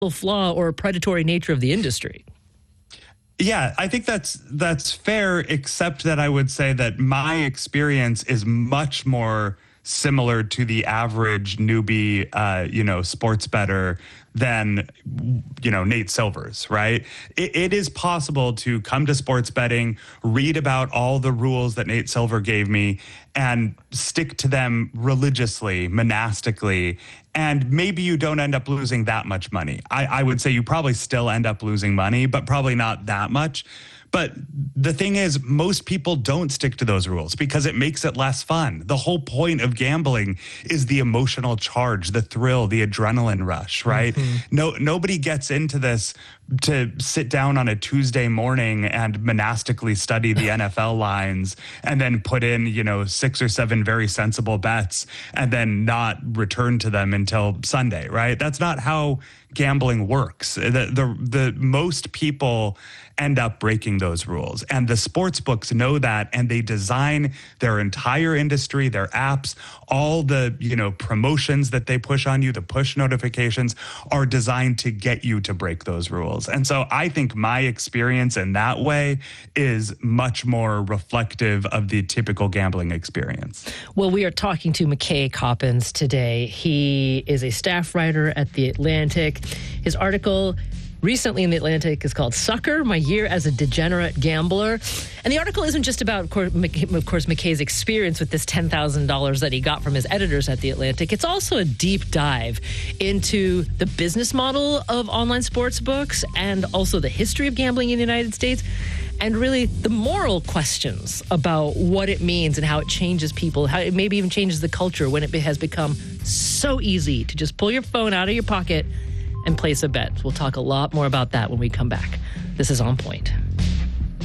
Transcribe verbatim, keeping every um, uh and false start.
flaw or predatory nature of the industry. Yeah, I think that's that's fair, except that I would say that my experience is much more similar to the average newbie, uh, you know, sports bettor than, you know, Nate Silver's, right? It, it is possible to come to sports betting, read about all the rules that Nate Silver gave me, and stick to them religiously, monastically, and maybe you don't end up losing that much money. I, I would say you probably still end up losing money, but probably not that much. But the thing is, most people don't stick to those rules because it makes it less fun. The whole point of gambling is the emotional charge, the thrill, the adrenaline rush, right? Mm-hmm. No, nobody gets into this to sit down on a Tuesday morning and monastically study the N F L lines and then put in, you know, six or seven very sensible bets and then not return to them until Sunday, right? That's not how gambling works. The, the, the most people end up breaking those rules. And the sports books know that, and they design their entire industry, their apps, all the, you know, promotions that they push on you, the push notifications are designed to get you to break those rules. And so I think my experience in that way is much more reflective of the typical gambling experience. Well, we are talking to McKay Coppins today. He is a staff writer at The Atlantic. His article recently in The Atlantic is called Sucker, My Year as a Degenerate Gambler. And the article isn't just about, of course, McKay's experience with this ten thousand dollars that he got from his editors at The Atlantic. It's also a deep dive into the business model of online sports books and also the history of gambling in the United States and really the moral questions about what it means and how it changes people, how it maybe even changes the culture when it has become so easy to just pull your phone out of your pocket and place a bet. We'll talk a lot more about that when we come back. This is On Point.